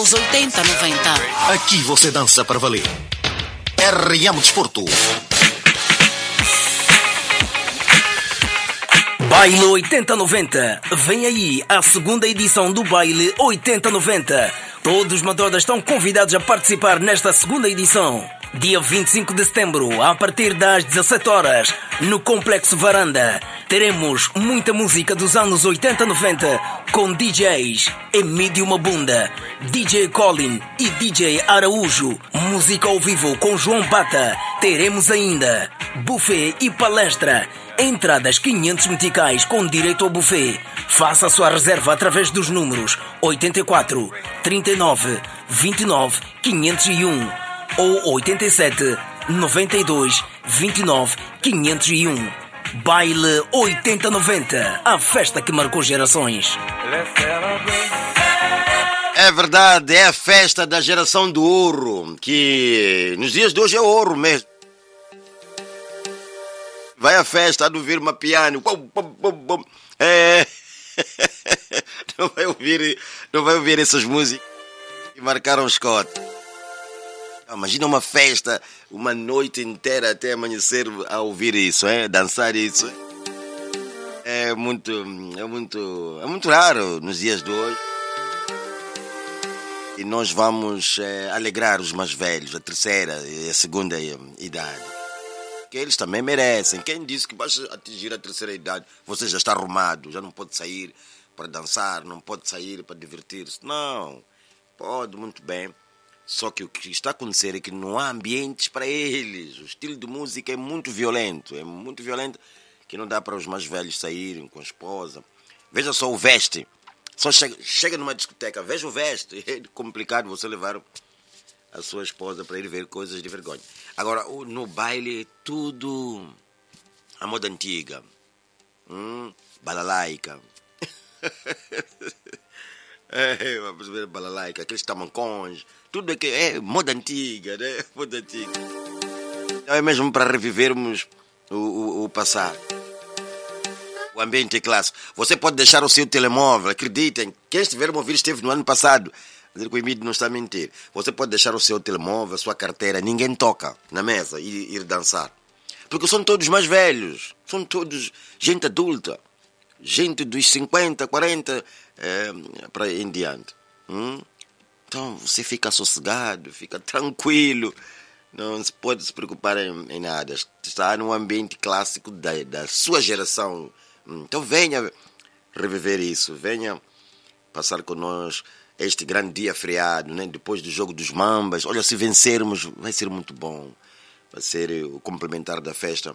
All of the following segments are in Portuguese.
Os 80, 90. Aqui você dança para valer. RM Desporto. Baile 80-90. Vem aí a segunda edição do Baile 80-90. Todos os motodas estão convidados a participar nesta segunda edição. Dia 25 de setembro, a partir das 17 horas, no Complexo Varanda. Teremos muita música dos anos 80-90 com DJs Emílio Mabunda, DJ Colin e DJ Araújo. Música ao vivo com João Bata. Teremos ainda buffet e palestra. Entradas 500 meticais com direito ao buffet. Faça a sua reserva através dos números 84 39 29 501 ou 87 92 29 501. Baile 80-90, a festa que marcou gerações. É verdade, é a festa da geração do ouro, que nos dias de hoje é ouro mesmo. Vai à festa, há de ouvir uma piano. É. Não vai ouvir essas músicas que marcaram o Scott. Imagina uma festa, uma noite inteira até amanhecer a ouvir isso, dançar isso. É muito raro nos dias de hoje. E nós vamos alegrar os mais velhos, a terceira e a segunda idade. Que eles também merecem. Quem disse que basta atingir a terceira idade, você já está arrumado, já não pode sair para dançar, não pode sair para divertir-se. Não, pode muito bem. Só que o que está a acontecer é que não há ambientes para eles. O estilo de música é muito violento que não dá para os mais velhos saírem com a esposa. Veja só o veste. Só chega numa discoteca, veja o veste. É complicado você levar a sua esposa para ir ver coisas de vergonha. Agora, no baile é tudo a moda antiga. Balalaica. Vamos ver balalaica, aqueles tamancões. Tudo que é moda antiga, né? Moda antiga. Então é mesmo para revivermos o passado. O ambiente é clássico. Você pode deixar o seu telemóvel, acreditem. Quem estiver a ouvir esteve no ano passado. Dizer que o Emílio não está a mentir. Você pode deixar o seu telemóvel, a sua carteira, ninguém toca na mesa e ir dançar. Porque são todos mais velhos. São todos gente adulta. Gente dos 50, 40 para em diante. Então você fica sossegado, fica tranquilo, não se pode se preocupar em nada. Está num ambiente clássico da sua geração. Então venha reviver isso, venha passar conosco este grande dia feriado, né? Depois do jogo dos Mambas. Olha, se vencermos vai ser muito bom, vai ser o complementar da festa.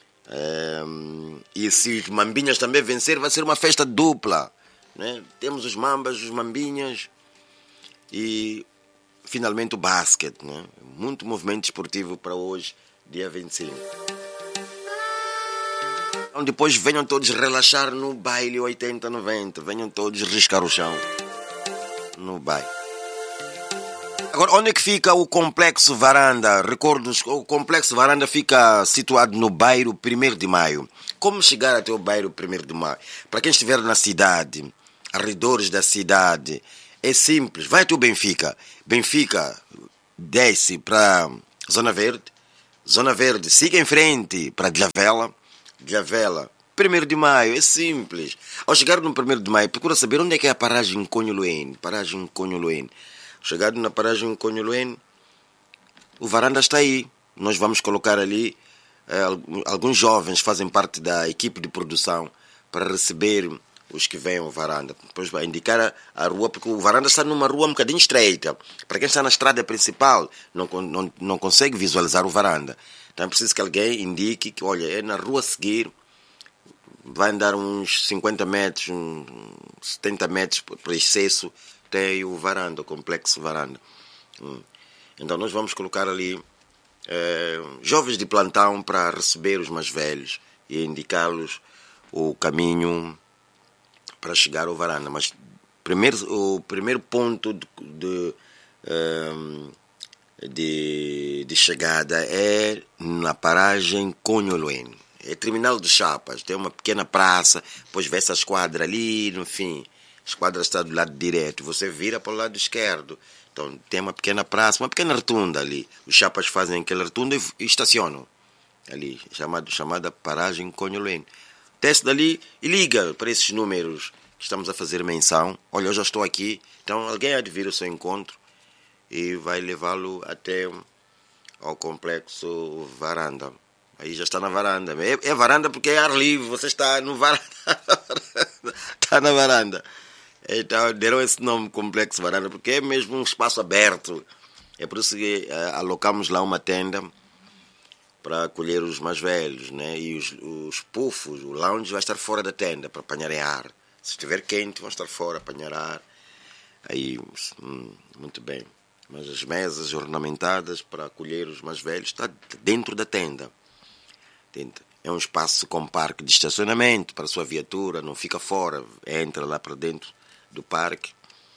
E se os Mambinhas também vencer, vai ser uma festa dupla, né? Temos os Mambas, os Mambinhas. E finalmente o basquete, né? Muito movimento esportivo para hoje, dia 25. Então depois venham todos relaxar no baile 80-90. Venham todos riscar o chão no baile. Agora, onde é que fica o Complexo Varanda? Recordos, o Complexo Varanda fica situado no bairro 1º de Maio. Como chegar até o bairro 1º de Maio? Para quem estiver na cidade, arredores da cidade, é simples, vai até o Benfica. Benfica desce para Zona Verde. Zona Verde siga em frente para Djavela. Djavela, 1º de Maio, é simples. Ao chegar no 1º de Maio, procura saber onde é que é a paragem Conholuene. Paragem Conholuene. Chegado na paragem Conholuene, o Varanda está aí. Nós vamos colocar ali, alguns jovens fazem parte da equipe de produção para receber os que vêm ao Varanda. Depois vai indicar a rua, porque o Varanda está numa rua um bocadinho estreita. Para quem está na estrada principal, não consegue visualizar o Varanda. Então é preciso que alguém indique que, olha, é na rua a seguir, vai andar uns 50 metros, uns 70 metros por excesso, tem o Varanda, o Complexo Varanda. Então nós vamos colocar ali jovens de plantão para receber os mais velhos e indicá-los o caminho para chegar ao Varanda. Mas o primeiro ponto de chegada é na paragem Conholuene. É terminal de Chapas, tem uma pequena praça, depois vê essa esquadra ali, no fim. esquadra está do lado direito, você vira para o lado esquerdo. Então tem uma pequena praça, uma pequena rotunda ali. Os chapas fazem aquela rotunda e estacionam ali, chamada paragem Conholene. Desce dali e liga para esses números que estamos a fazer menção. Olha, eu já estou aqui, então alguém há de vir ao seu encontro e vai levá-lo até ao complexo Varanda. Aí já está na varanda. É varanda porque é ar livre, você está no varanda. Está na varanda. Então deram esse nome, complexo Varanda, porque é mesmo um espaço aberto. É por isso que alocamos lá uma tenda para acolher os mais velhos, né? E os puffs, o lounge vai estar fora da tenda para apanharem ar. Se estiver quente, vão estar fora, apanhar ar. Aí, muito bem. Mas as mesas ornamentadas para acolher os mais velhos está dentro da tenda. É um espaço com parque de estacionamento para a sua viatura, não fica fora, entra lá para dentro do parque.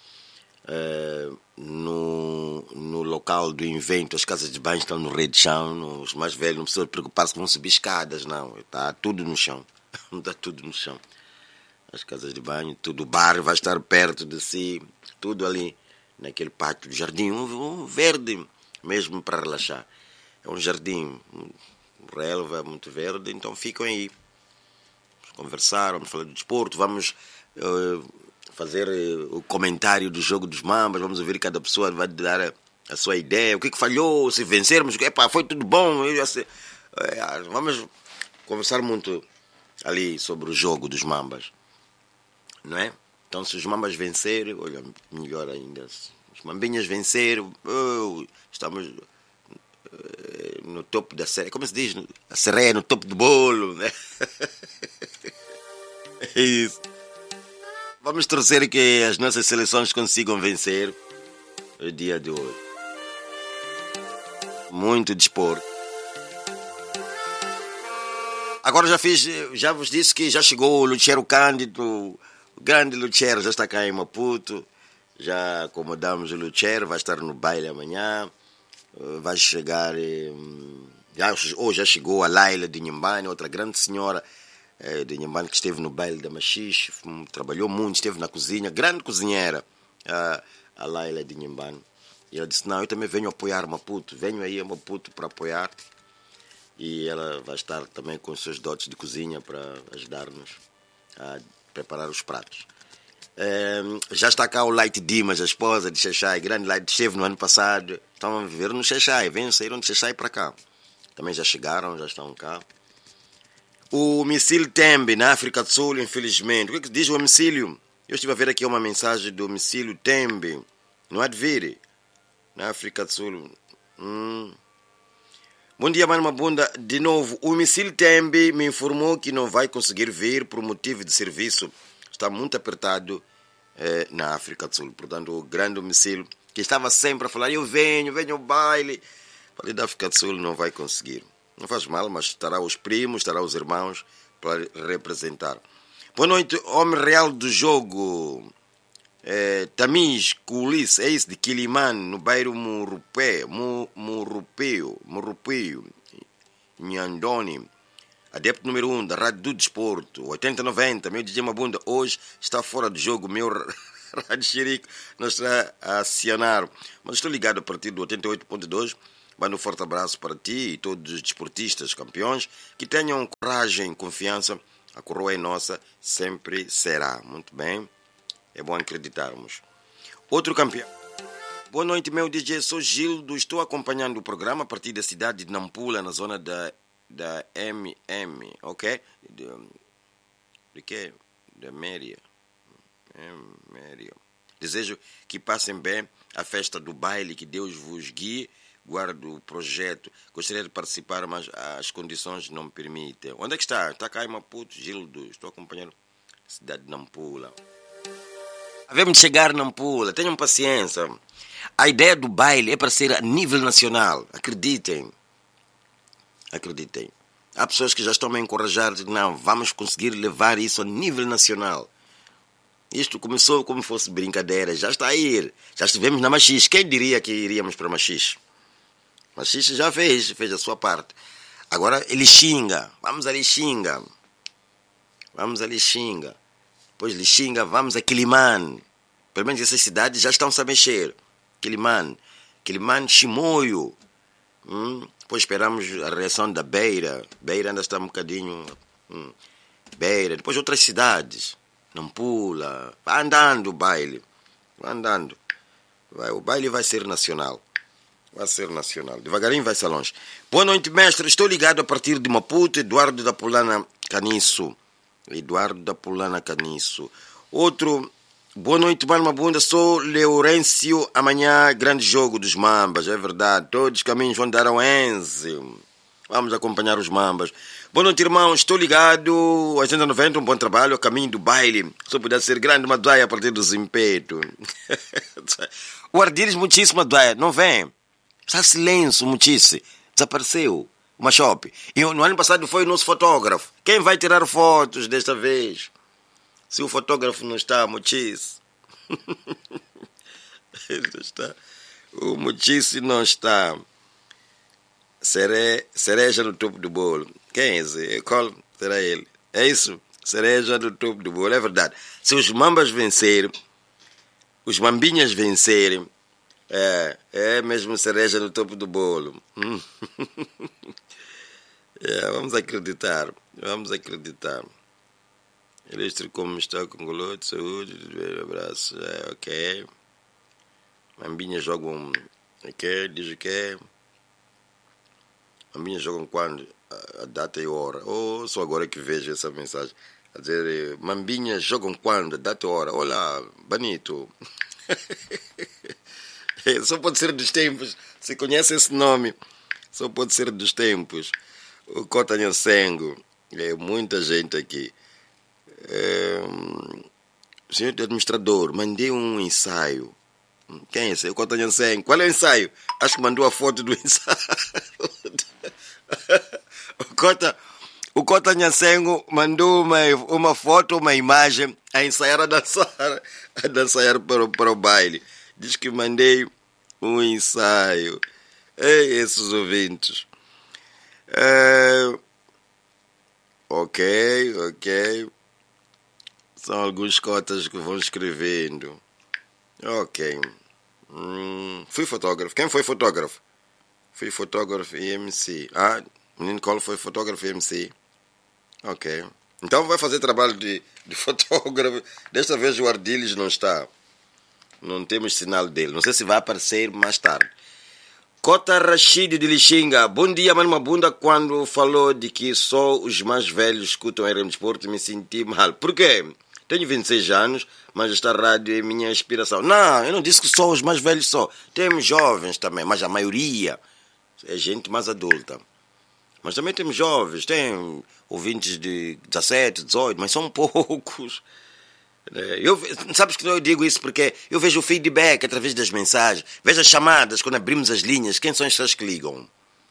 No local do evento, as casas de banho estão no rei de chão, os mais velhos não precisam preocupar-se que vão subir escadas, não, está tudo no chão. Está tudo no chão. As casas de banho, tudo, o bar vai estar perto de si, tudo ali naquele pátio do jardim, um verde mesmo para relaxar. É um jardim, relva muito verde, então ficam aí. Vamos conversar, vamos falar do desporto, vamos fazer o comentário do jogo dos Mambas, vamos ouvir cada pessoa, vai dar a sua ideia, o que falhou, se vencermos, foi tudo bom. Vamos conversar muito ali sobre o jogo dos Mambas, não é? Então se os Mambas vencerem, olha, melhor ainda, se os Mambinhas vencerem, estamos no topo da série, como se diz, a sereia no topo do bolo, né? É isso. Vamos torcer que as nossas seleções consigam vencer o dia de hoje. Muito desporto. Agora já vos disse que já chegou o Lucero Cândido, o grande Lucero já está cá em Maputo, já acomodamos o Lucero, vai estar no baile amanhã. Vai chegar, já chegou a Laila de Inhambane, outra grande senhora de Inhambane que esteve no baile da Machixe, trabalhou muito, esteve na cozinha, grande cozinheira, a Laila de Inhambane. E ela disse, não, eu também venho apoiar Maputo, venho aí a Maputo para apoiar. E ela vai estar também com os seus dotes de cozinha para ajudar-nos a preparar os pratos. Já está cá o Light Dimas, a esposa de Xaxai, grande Light, esteve no ano passado, estão a viver no Xaxai, saíram de Xaxai para cá, também já chegaram, já estão cá. O Missílio Tembe, na África do Sul, infelizmente, o que diz o Missílio? Eu estive a ver aqui uma mensagem do Missílio Tembe, não há de vir, na África do Sul. Bom dia, Mano Mabunda, de novo, o Missílio Tembe me informou que não vai conseguir vir por motivo de serviço. Está muito apertado na África do Sul. Portanto, o grande Missílio, que estava sempre a falar, eu venho ao baile. Falei, da África do Sul não vai conseguir. Não faz mal, mas estará os primos, estará os irmãos para representar. Boa noite, homem real do jogo. Tamiz Culice, é isso, de Quilimane, no bairro Murupio, Nhandoni. Adepto número 1 da Rádio do Desporto, 8090, meu DJ Mabunda, hoje está fora de jogo, meu Rádio Xerico não está a acionar, mas estou ligado a partir do 88.2, mando um forte abraço para ti e todos os desportistas campeões, que tenham coragem e confiança, a coroa é nossa, sempre será. Muito bem, é bom acreditarmos. Outro campeão. Boa noite, meu DJ, sou Gildo, estou acompanhando o programa a partir da cidade de Nampula, na zona da MM, ok? De que? Da Méria. Desejo que passem bem a festa do baile, que Deus vos guie, guarde o projeto. Gostaria de participar, mas as condições não me permitem. Onde é que está? Está cá em Maputo, Gildo, estou acompanhando a cidade de Nampula. Havemos de chegar a Nampula, tenham paciência. A ideia do baile é para ser a nível nacional, acreditem. Há pessoas que já estão a encorajar, não, vamos conseguir levar isso a nível nacional. Isto começou como fosse brincadeira, já está a ir. Já estivemos na Machixe, quem diria que iríamos para Machixe? Machixe já fez a sua parte. Agora ele xinga, vamos ali xinga. depois Lixinga, vamos a Quilimane. Pelo menos essas cidades já estão-se a mexer. Quilimane, Chimoio. Depois esperamos a reação da Beira. Beira ainda está um bocadinho... Beira, depois outras cidades. Nampula. Vai andando o baile. Vai andando. O baile vai ser nacional. Vai ser nacional. Devagarinho vai ser longe. Boa noite, mestre. Estou ligado a partir de Maputo. Eduardo da Pulana Caniço. Outro. Boa noite, Mano Mabunda. Sou Leorêncio. Amanhã, grande jogo dos Mambas. É verdade. Todos os caminhos vão dar ao Enze. Vamos acompanhar os Mambas. Boa noite, irmão. Estou ligado. 890, um bom trabalho. A caminho do baile. Só pudesse ser grande Maduaia a partir do Zimpeto. O Ardiles muitíssimo Maduaia. Não vem. Está silêncio, muitíssimo. Desapareceu. O Machop. E no ano passado foi o nosso fotógrafo. Quem vai tirar fotos desta vez? Se o fotógrafo não está, muitíssimo. O muitíssimo não está. Cereja no topo do bolo. Quem é esse? Qual será ele? É isso? Cereja no topo do bolo. É verdade. Se os Mambas vencerem, os Mambinhas vencerem, é mesmo cereja no topo do bolo. Vamos acreditar. Ilustre como está com golo de saúde. Abraço. Ok. Mambinhas jogam. Ok, diz o que? Mambinhas jogam quando? A data e a hora. Só agora que vejo essa mensagem. A dizer, Mambinhas jogam quando? A data e a hora. Olá, bonito. Só pode ser dos tempos. Se conhece esse nome, só pode ser dos tempos. O Cota Nhansengo. Muita gente aqui. Senhor administrador, mandei um ensaio. Quem é esse? O Cota Nhansengo. Qual é o ensaio? Acho que mandou a foto do ensaio. O Cota Nhansengo mandou uma foto, uma imagem a ensaiar, a dançar para o baile. Diz que mandei um ensaio. Esses ouvintes. Ok. São alguns cotas que vão escrevendo. Ok. Fui fotógrafo. Quem foi fotógrafo? Fui fotógrafo e MC. O menino Colo foi fotógrafo e MC. Ok. Então vai fazer trabalho de fotógrafo. Desta vez o Ardiles não está. Não temos sinal dele. Não sei se vai aparecer mais tarde. Cota Rashid de Lixinga. Bom dia, Mano Mabunda. Quando falou de que só os mais velhos escutam RM Desporto, me senti mal. Por quê? Tenho 26 anos, mas esta rádio é minha inspiração. Não, eu não disse que só os mais velhos só. Temos jovens também, mas a maioria é gente mais adulta. Mas também temos jovens, tem ouvintes de 17, 18, mas são poucos. Sabes que eu digo isso porque eu vejo o feedback através das mensagens, vejo as chamadas quando abrimos as linhas. Quem são as pessoas que ligam?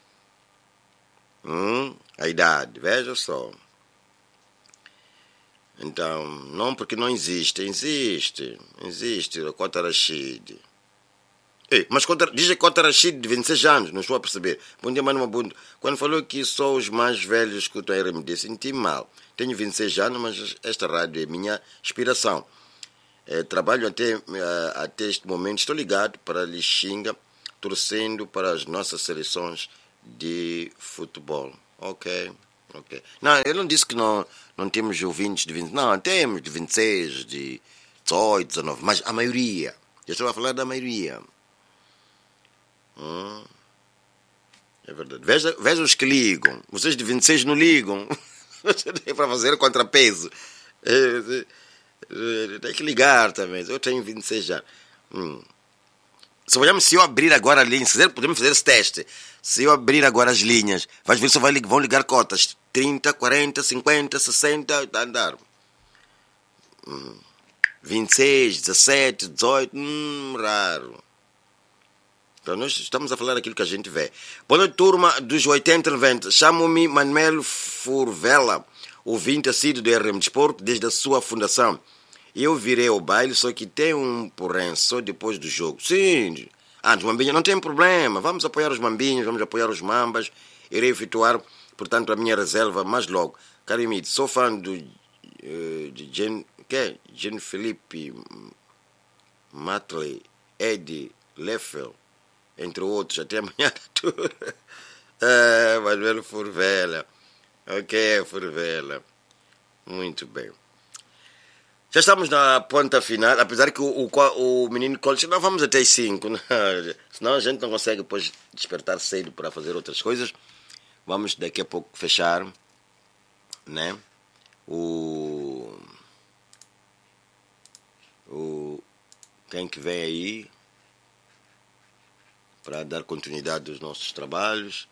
A idade, veja só. Então, não porque não existe a Cota Rashid. Mas diz a Cota Rashid de 26 anos, não estou a perceber. Bom dia, Mano Mabundo. Quando falou que só os mais velhos escutam a RMD, senti mal. Tenho 26 anos, mas esta rádio é minha inspiração. Trabalho até este momento, estou ligado para Lixinga, torcendo para as nossas seleções de futebol. Ok. Não, eu não disse que não temos ouvintes de 20. Não, temos de 26, de 18, 19, mas a maioria. Eu estou a falar da maioria. É verdade. Veja os que ligam. Vocês de 26 não ligam. É para fazer contrapeso. Tem que ligar também. Eu tenho 26 já. Se eu abrir agora a linha, podemos fazer esse teste. Se eu abrir agora as linhas, vais ver se vão ligar cotas. 30, 40, 50, 60, a andar. 26, 17, 18, raro. Então nós estamos a falar daquilo que a gente vê. Boa noite, turma dos 80 e 90. Chamo-me Manuel Furvela, ouvinte assíduo do RM Desporto desde a sua fundação. Eu virei ao baile, só que tem um porém, só depois do jogo. Sim, os Mambinhas não tem problema. Vamos apoiar os Mambinhas, vamos apoiar os Mambas. Irei efetuar, portanto, a minha reserva mais logo. Carimide, sou fã do... quê? Jean Felipe, Matley, Eddie, Leffel, entre outros, até amanhã tudo. Mas ver Furvela. Ok, Furvela. Muito bem. Já estamos na ponta final, apesar que o menino College, nós vamos até as 5, né? Senão a gente não consegue depois despertar cedo para fazer outras coisas. Vamos daqui a pouco fechar, né? Quem que vem aí para dar continuidade aos nossos trabalhos.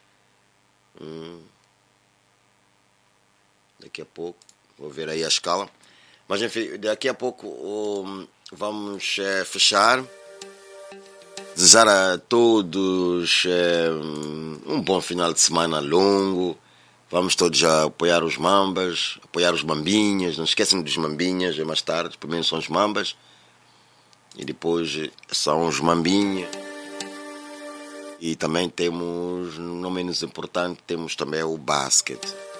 Daqui a pouco, vou ver aí a escala. Mas enfim, daqui a pouco vamos fechar. Desejar a todos um bom final de semana longo. Vamos todos a apoiar os mambas, apoiar os mambinhas. Não esquecem dos mambinhas, é mais tarde. Primeiro são os mambas e depois são os mambinhas. E também temos, não menos importante, temos também o basquete.